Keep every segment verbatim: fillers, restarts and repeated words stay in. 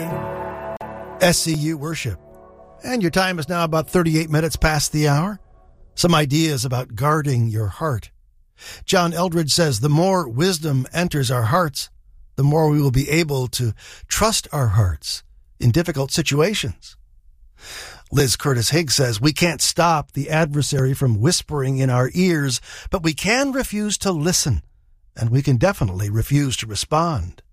S C U Worship. And your time is now about thirty-eight minutes past the hour. Some ideas about guarding your heart. John Eldredge says the more wisdom enters our hearts, the more we will be able to trust our hearts in difficult situations. Liz Curtis Higgs says we can't stop the adversary from whispering in our ears, but we can refuse to listen, and we can definitely refuse to respond.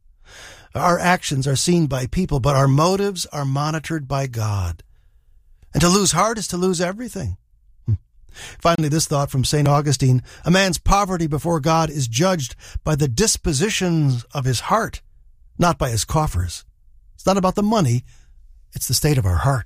Our actions are seen by people, but our motives are monitored by God. And to lose heart is to lose everything. Finally, this thought from Saint Augustine: a man's poverty before God is judged by the dispositions of his heart, not by his coffers. It's not about the money, it's the state of our heart.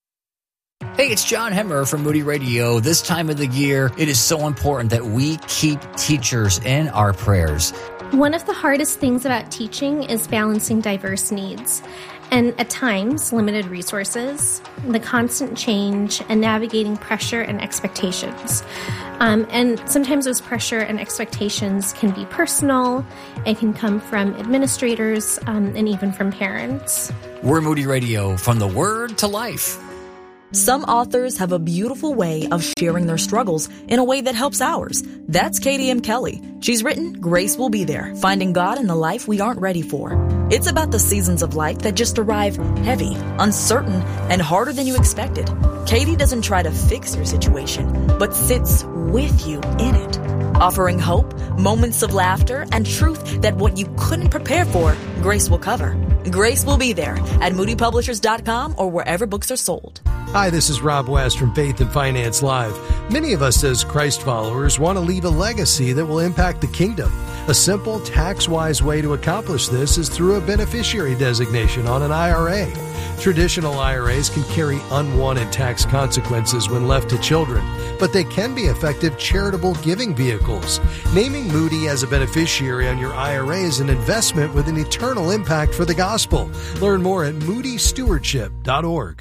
Hey, it's John Hemmer from Moody Radio. This time of the year, it is so important that we keep teachers in our prayers. One of the hardest things about teaching is balancing diverse needs, and at times, limited resources, the constant change, and navigating pressure and expectations. Um, and sometimes those pressure and expectations can be personal, it can come from administrators, um, and even from parents. We're Moody Radio, from the word to life. Some authors have a beautiful way of sharing their struggles in a way that helps ours. That's Katie M. Kelly. She's written Grace Will Be There, Finding God in the Life We Aren't Ready For. It's about the seasons of life that just arrive heavy, uncertain, and harder than you expected. Katie doesn't try to fix your situation, but sits with you in it, offering hope, moments of laughter, and truth that what you couldn't prepare for, Grace will cover. Grace Will Be There at moody publishers dot com or wherever books are sold. Hi, this is Rob West from Faith and Finance Live. Many of us as Christ followers want to leave a legacy that will impact the kingdom. A simple, tax-wise way to accomplish this is through a beneficiary designation on an I R A. Traditional I R As can carry unwanted tax consequences when left to children, but they can be effective charitable giving vehicles. Naming Moody as a beneficiary on your I R A is an investment with an eternal impact for the gospel. Learn more at moody stewardship dot org.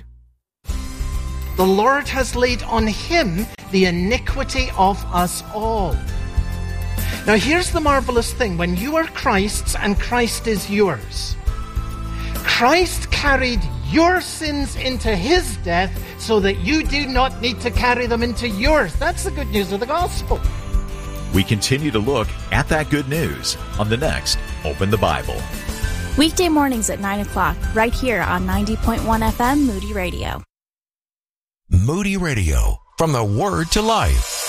The Lord has laid on him the iniquity of us all. Now here's the marvelous thing. When you are Christ's and Christ is yours, Christ carried your sins into his death so that you do not need to carry them into yours. That's the good news of the gospel. We continue to look at that good news on the next Open the Bible. Weekday mornings at nine o'clock, right here on ninety point one F M Moody Radio. Moody Radio, from the Word to Life.